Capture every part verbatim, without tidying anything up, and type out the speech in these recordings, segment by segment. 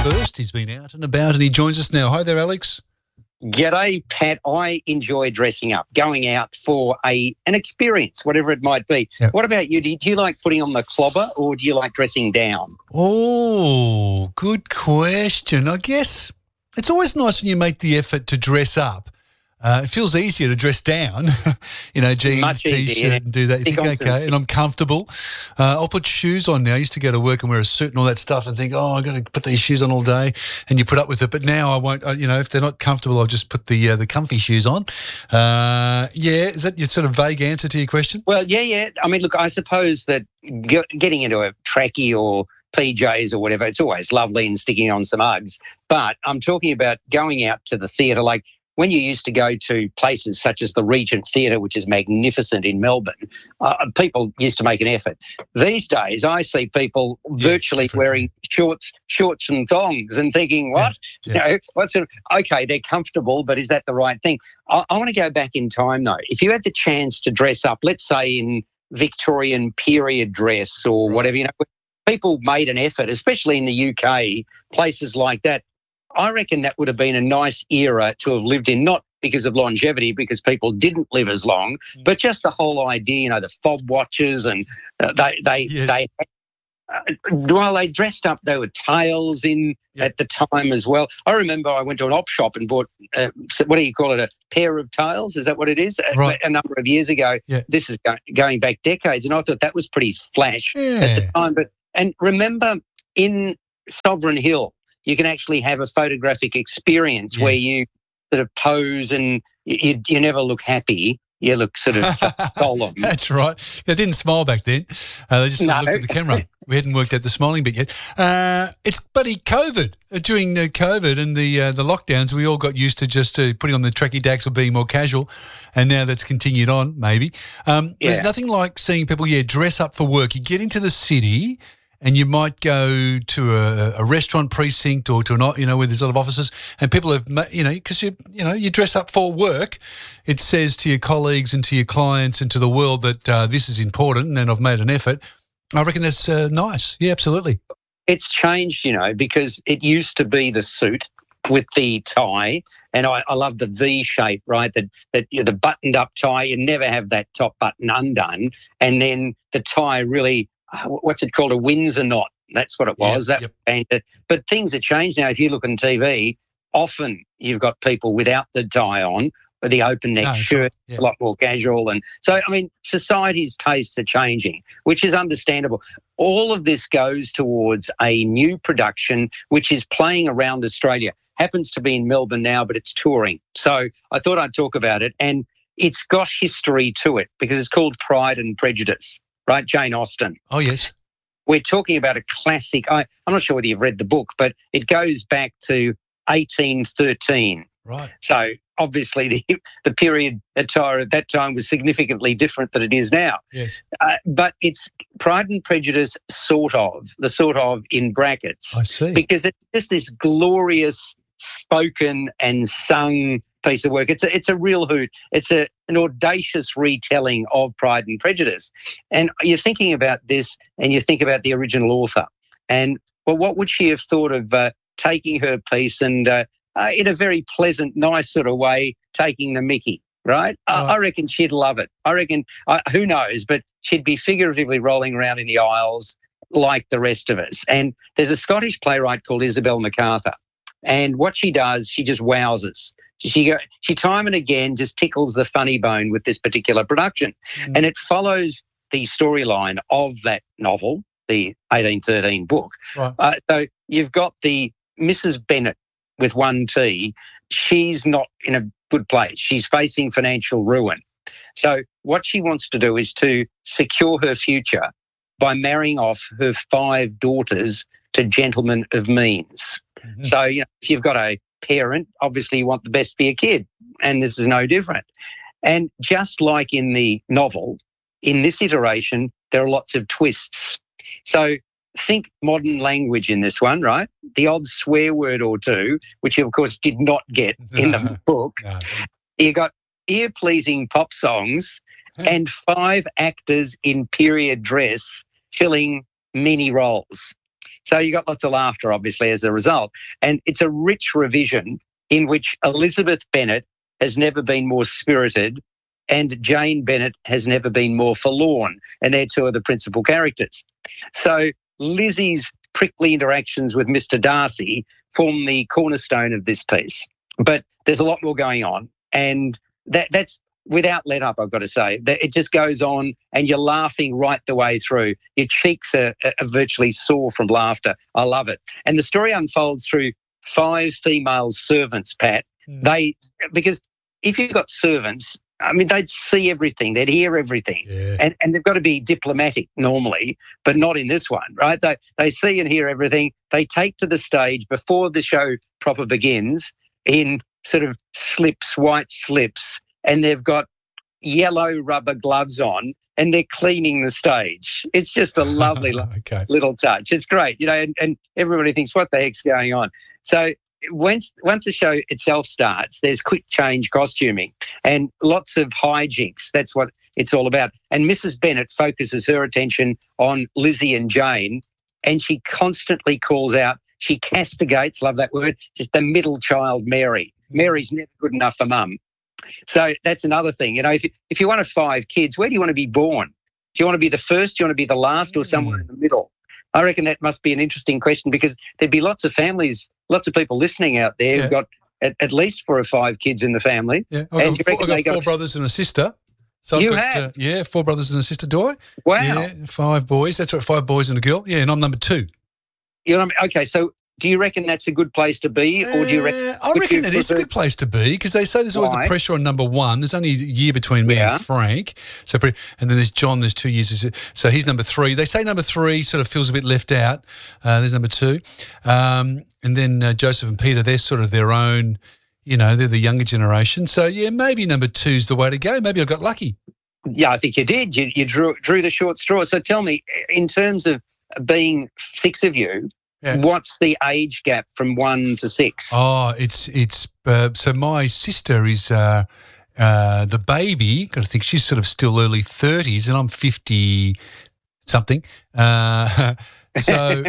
first. He's been out and about and he joins us now. Hi there, Alex. G'day, Pat. I enjoy dressing up, going out for a an experience, whatever it might be. Yep. What about you? Do, do you like putting on the clobber or do you like dressing down? Oh, good question. I guess it's always nice when you make the effort to dress up. Uh, it feels easier to dress down, you know, jeans, Much easier, T-shirt yeah. and do that. You Stick think, on some- okay, and I'm comfortable. Uh, I'll put shoes on now. I used to go to work and wear a suit and all that stuff and think, oh, I've got to put these shoes on all day, and you put up with it. But now I won't, uh, you know, if they're not comfortable, I'll just put the uh, the comfy shoes on. Uh, yeah, is that your sort of vague answer to your question? Well, yeah, yeah. I mean, look, I suppose that ge- getting into a trackie or P Js or whatever, it's always lovely and sticking on some Uggs. But I'm talking about going out to the theatre, like when you used to go to places such as the Regent Theatre, which is magnificent in Melbourne, uh, people used to make an effort. These days, I see people Yeah, virtually different. wearing shorts, shorts and thongs, and thinking, "What? Yeah, You know, what's it? Okay, they're comfortable, but is that the right thing?" I, I want to go back in time, though. If you had the chance to dress up, let's say in Victorian period dress or Right. whatever, you know, people made an effort, especially in the U K, places like that. I reckon that would have been a nice era to have lived in, not because of longevity, because people didn't live as long, Mm. but just the whole idea, you know, the fob watches and uh, they, they, Yeah. they, uh, while they dressed up, there were tails in Yeah. at the time as well. I remember I went to an op shop and bought, uh, what do you call it, a pair of tails? Is that what it is? A- Right. A, number of years ago. Yeah. This is go- going back decades, and I thought that was pretty flash at Yeah. the time. But and remember, in Sovereign Hill, you can actually have a photographic experience where Yes. you sort of pose and you, you, you never look happy. You look sort of solemn. That's right. They didn't smile back then. Uh, they just sort of No. looked at the camera. We hadn't worked out the smiling bit yet. Uh, it's bloody COVID. Uh, During uh, COVID and the uh, the lockdowns, we all got used to just uh, putting on the tracky dacks or being more casual, and now that's continued on, maybe. Um, There's Yeah. nothing like seeing people, yeah, dress up for work. You get into the city and you might go to a, a restaurant precinct or to an, you know, where there's a lot of offices, and people have, ma- you know, because you, you know, you dress up for work. It says to your colleagues and to your clients and to the world that uh, this is important and I've made an effort. I reckon that's uh, nice. Yeah, absolutely. It's changed, you know, because it used to be the suit with the tie, and I, I love the V shape, right? That that you know, the buttoned up tie, you never have that top button undone, and then the tie really, uh, what's it called, a Windsor knot? That's what it Yep, was. That yep. and it- but things have changed now. If you look on T V, often you've got people without the tie on, with the open neck No, that's shirt, right. Yeah. a lot more casual. And so, I mean, society's tastes are changing, which is understandable. All of this goes towards a new production, which is playing around Australia. Happens to be in Melbourne now, but it's touring. So I thought I'd talk about it. And it's got history to it because it's called Pride and Prejudice, right? Jane Austen. Oh, yes. We're talking about a classic. I, I'm not sure whether you've read the book, but it goes back to eighteen thirteen. Right. So obviously the, the period attire at that time was significantly different than it is now. Yes. Uh, but it's Pride and Prejudice, sort of, the sort of in brackets, I see. because it's just this glorious spoken and sung piece of work. It's a, it's a real hoot. It's a, an audacious retelling of Pride and Prejudice. And you're thinking about this and you think about the original author. And, well, what would she have thought of uh, taking her piece and, uh, uh, in a very pleasant, nice sort of way, taking the mickey, right? I, Right. I reckon she'd love it. I reckon, uh, who knows, but she'd be figuratively rolling around in the aisles like the rest of us. And there's a Scottish playwright called Isabel MacArthur. And what she does, she just wows us. She go, she time and again just tickles the funny bone with this particular production. Mm. And it follows the storyline of that novel, the eighteen thirteen book. Right. Uh, so you've got the Missus Bennet with one T. She's not in a good place. She's facing financial ruin. So what she wants to do is to secure her future by marrying off her five daughters to gentlemen of means. Mhm. So, you know, if you've got a parent, obviously you want the best for your kid, and this is no different. And just like in the novel, in this iteration, there are lots of twists. So think modern language in this one, right? The odd swear word or two, which you, of course, did not get in the book. No. You got ear-pleasing pop songs and five actors in period dress filling mini roles. So you got lots of laughter, obviously, as a result. And it's a rich revision in which Elizabeth Bennet has never been more spirited and Jane Bennet has never been more forlorn. And they're two of the principal characters. So Lizzie's prickly interactions with Mister Darcy form the cornerstone of this piece. But there's a lot more going on. And that that's without let up, I've got to say. That it just goes on and you're laughing right the way through. Your cheeks are, are virtually sore from laughter. I love it. And the story unfolds through five female servants, Pat. Mm. They because if you've got servants, I mean, they'd see everything, they'd hear everything, yeah. and, and they've got to be diplomatic normally, but not in this one, right? They, they see and hear everything. They take to the stage before the show proper begins in sort of slips, white slips, and they've got yellow rubber gloves on and they're cleaning the stage. It's just a lovely okay. little touch. It's great, you know, and, and everybody thinks, what the heck's going on? So once once the show itself starts, there's quick change costuming and lots of hijinks. That's what it's all about. And Missus Bennet focuses her attention on Lizzie and Jane, and she constantly calls out, she castigates, love that word, just the middle child, Mary. Mary's never good enough for mum. So that's another thing. You know, if you, if you want to have five kids, where do you want to be born? Do you want to be the first? Do you want to be the last, or somewhere in the middle? I reckon that must be an interesting question, because there'd be lots of families, lots of people listening out there yeah. who've got at, at least four or five kids in the family. Yeah, I've got, four, I've got four got brothers and a sister. So you I've got, have? Uh, yeah, four brothers and a sister, do I? Wow. Yeah, five boys. That's right, five boys and a girl. Yeah, and I'm number two. You know, okay, so do you reckon that's a good place to be, or do you reckon? Uh, I reckon that is a good place to be, because they say there's always Why? a pressure on number one. There's only a year between me yeah. and Frank, so pretty, and then there's John. There's two years, so he's number three. They say number three sort of feels a bit left out. Uh, there's number two, um, and then uh, Joseph and Peter. They're sort of their own. You know, they're the younger generation. So yeah, maybe number two's the way to go. Maybe I got lucky. Yeah, I think you did. You, you drew drew the short straw. So tell me, in terms of being six of you. Yeah. What's the age gap from one to six? Oh, it's it's uh, so my sister is uh, uh, the baby. Got to think she's sort of still early thirties, and I'm fifty something. Uh, so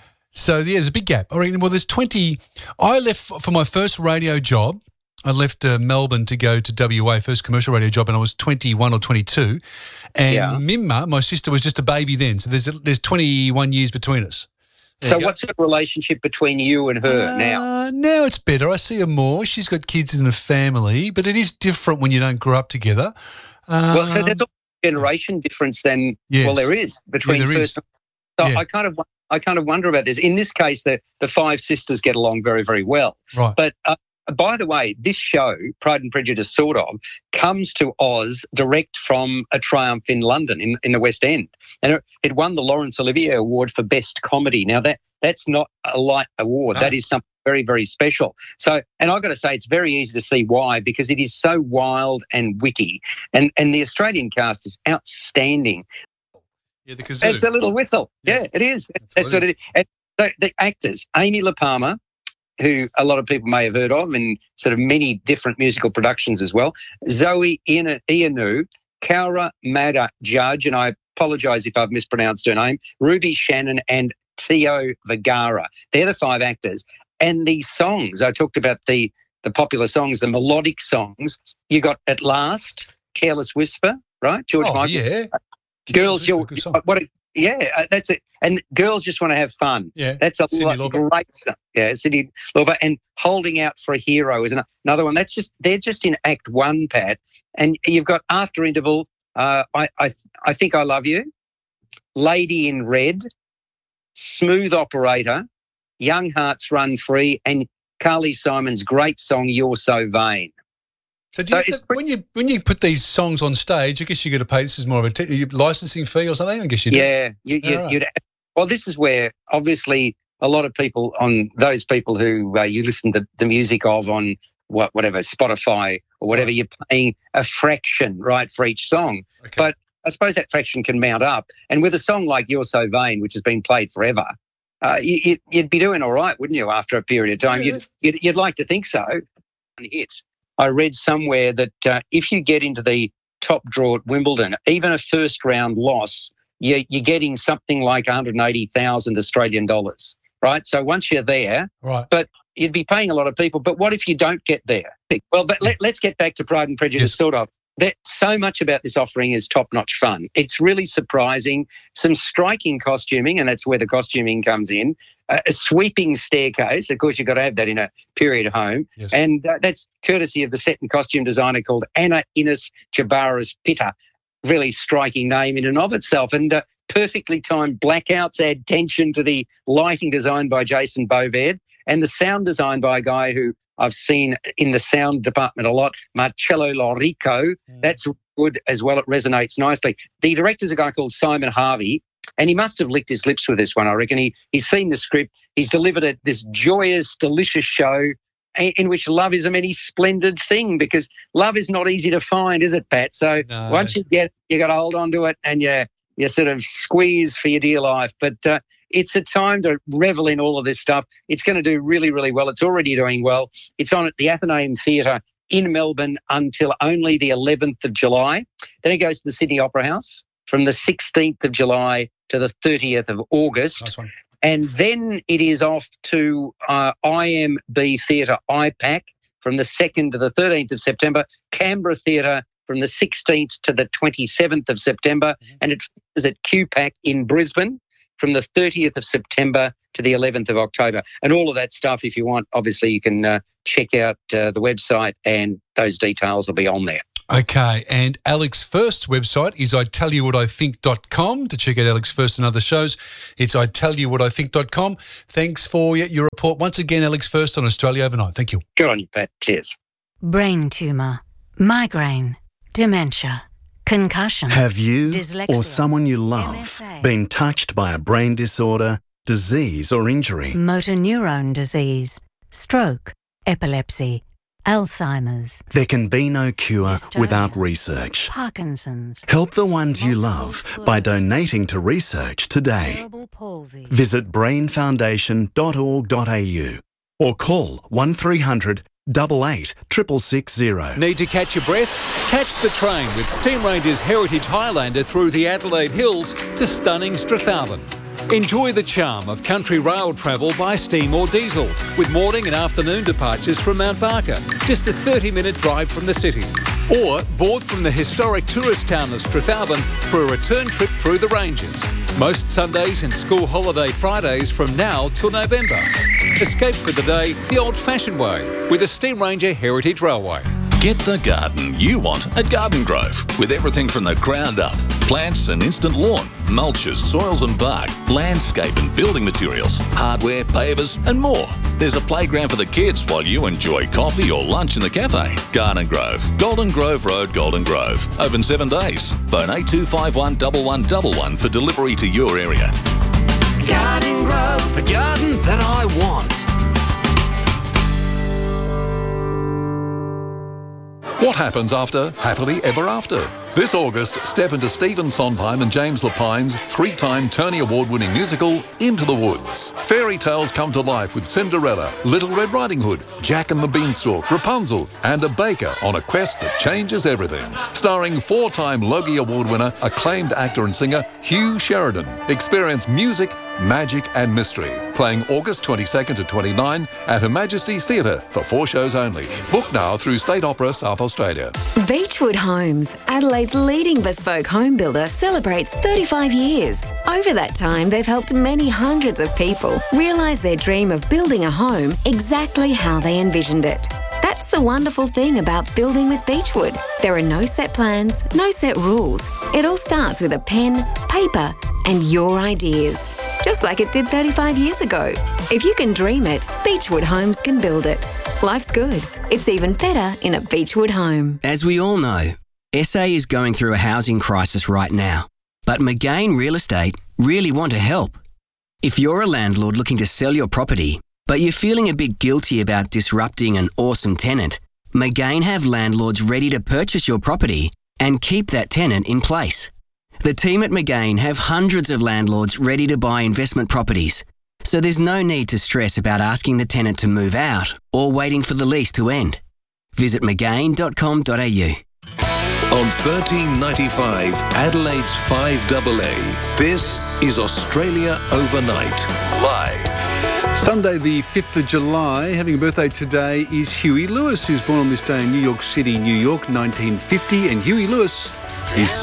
so yeah, there's a big gap. I reckon. Well, there's twenty. I left for my first radio job. I left uh, Melbourne to go to W A, first commercial radio job, and I was twenty-one or twenty-two. And yeah. Mimma, my sister, was just a baby then. So there's there's twenty-one years between us. There so what's the relationship between you and her uh, now? Now it's better. I see her more. She's got kids in a family, but it is different when you don't grow up together. Um, well, so there's a generation difference then. Yes. Well, there is between yeah, there first. Is. So yeah. I kind of I kind of wonder about this. In this case, the the five sisters get along very very well. Right. But uh, by the way, this show, Pride and Prejudice, sort of, comes to Oz direct from a triumph in London, in, in the West End. And it, it won the Laurence Olivier Award for Best Comedy. Now, that that's not a light award. No. That is something very, very special. So, and I've got to say, it's very easy to see why, because it is so wild and witty. And, and the Australian cast is outstanding. Yeah, the kazoo. It's a little whistle. Yeah, yeah it is. That's, that's what it is. What it is. And so the actors, Amy La Palmer, who a lot of people may have heard of in sort of many different musical productions as well. Zoe Ianu, Kaura Mada Judge, and I apologise if I've mispronounced her name, Ruby Shannon and Theo Vergara. They're the five actors. And these songs, I talked about the, the popular songs, the melodic songs. You got At Last, Careless Whisper, right? George oh, Michael. yeah. Girls, you're, what a, yeah, uh, that's it. And Girls Just Want to Have Fun. Yeah, that's a Cyndi lot, Lauper. Great song. Yeah, Cyndi Lauper. And Holding Out for a Hero is another one. That's just they're just in Act One, Pat. And you've got After Interval. Uh, I I I Think I Love You, Lady in Red, Smooth Operator, Young Hearts Run Free, and Carly Simon's great song You're So Vain. So, do you so to, when you when you put these songs on stage, I guess you got to pay. This is more of a t- licensing fee or something. I guess you do. Yeah, you, you, right. you'd. Well, this is where obviously a lot of people on those people who uh, you listen to the music of on what whatever Spotify or whatever, right. You're paying a fraction, right, for each song. Okay. But I suppose that fraction can mount up. And with a song like You're So Vain, which has been played forever, uh, you, you'd be doing all right, wouldn't you? After a period of time, yeah. you'd, you'd you'd like to think so. Hits. I read somewhere that uh, if you get into the top draw at Wimbledon, even a first round loss you're, you're getting something like one hundred eighty thousand Australian dollars, right? So once you're there, right. but you'd be paying a lot of people. But what if you don't get there? Well, but let, let's get back to Pride and Prejudice, yes. sort of. That so much about this offering is top-notch fun. It's really surprising. Some striking costuming, and that's where the costuming comes in. Uh, a sweeping staircase. Of course, you've got to have that in a period home. Yes. And uh, that's courtesy of the set and costume designer called Anna Innes Jabaras Pitta. Really striking name in and of itself. And uh, perfectly timed blackouts add tension to the lighting designed by Jason Bovard and the sound design by a guy who I've seen in the sound department a lot, Marcello Lorico. Mm. That's good as well. It resonates nicely. The director's a guy called Simon Harvey, and he must have licked his lips with this one, I reckon. He, he's seen the script. He's delivered it, this joyous, delicious show in, in which love is a many splendid thing, because love is not easy to find, is it, Pat? So no. once you get it, you got to hold on to it, and you, you sort of squeeze for your dear life. But uh, it's a time to revel in all of this stuff. It's going to do really, really well. It's already doing well. It's on at the Athenaeum Theatre in Melbourne until only the eleventh of July. Then it goes to the Sydney Opera House from the sixteenth of July to the thirtieth of August. Nice one. And then it is off to uh, I M B Theatre I PAC from the second to the thirteenth of September, Canberra Theatre from the sixteenth to the twenty-seventh of September, mm-hmm. and it is at Q PAC in Brisbane from the thirtieth of September to the eleventh of October. And all of that stuff, if you want, obviously you can uh, check out uh, the website, and those details will be on there. Okay, and Alex First's website is I tell you what I think dot com to check out Alex First and other shows. It's I tell you what I think dot com. Thanks for your report once again, Alex First on Australia Overnight. Thank you. Good on you, Pat. Cheers. Brain tumour, migraine, dementia, concussion. Have you dyslexia, or someone you M love S A, been touched by a brain disorder, disease or injury? motor neurone disease, stroke, epilepsy, Alzheimer's. There can be no cure Dystonia, without research. Parkinson's. Help the ones you multiple love sclerosis, by donating to research today. cerebral palsy. Visit brain foundation dot org dot a u or call one three hundred, eight eight, six six zero. Need to catch your breath? Catch the train with Steam Ranger's Heritage Highlander through the Adelaide Hills to stunning Strathalbyn. Enjoy the charm of country rail travel by steam or diesel, with morning and afternoon departures from Mount Barker, just a thirty minute drive from the city. Or board from the historic tourist town of Strathalbyn for a return trip through the ranges. Most Sundays and school holiday Fridays from now till November. Escape for the day the old-fashioned way with the Steam Ranger Heritage Railway. Get the garden you want at Garden Grove, with everything from the ground up. Plants and instant lawn, mulches, soils and bark, landscape and building materials, hardware, pavers and more. There's a playground for the kids while you enjoy coffee or lunch in the cafe. Garden Grove, Golden Grove Road, Golden Grove. Open seven days. Phone eight two five one, one one one one for delivery to your area. Garden Grove, the garden that I want. What happens after Happily Ever After? This August, step into Stephen Sondheim and James Lapine's three-time Tony Award-winning musical, Into the Woods. Fairy tales come to life with Cinderella, Little Red Riding Hood, Jack and the Beanstalk, Rapunzel, and a baker on a quest that changes everything. Starring four-time Logie Award winner, acclaimed actor and singer Hugh Sheridan. Experience music, magic and mystery. Playing August twenty-second to twenty-ninth at Her Majesty's Theatre for four shows only. Book now through State Opera South Australia. Beechwood Homes, Adelaide's leading bespoke home builder, celebrates thirty-five years. Over that time, they've helped many hundreds of people realise their dream of building a home exactly how they envisioned it. That's the wonderful thing about building with Beechwood. There are no set plans, no set rules. It all starts with a pen, paper, and your ideas. Just like it did thirty-five years ago. If you can dream it, Beechwood Homes can build it. Life's good. It's even better in a Beechwood home. As we all know, S A is going through a housing crisis right now. But McGain Real Estate really want to help. If you're a landlord looking to sell your property, but you're feeling a bit guilty about disrupting an awesome tenant, McGain have landlords ready to purchase your property and keep that tenant in place. The team at McGain have hundreds of landlords ready to buy investment properties, so there's no need to stress about asking the tenant to move out or waiting for the lease to end. Visit mcgain dot com dot a u. On thirteen ninety-five, Adelaide's five A A. This is Australia Overnight, live. Sunday the fifth of July, having a birthday today is Huey Lewis, who's born on this day in New York City, New York, nineteen fifty. And Huey Lewis is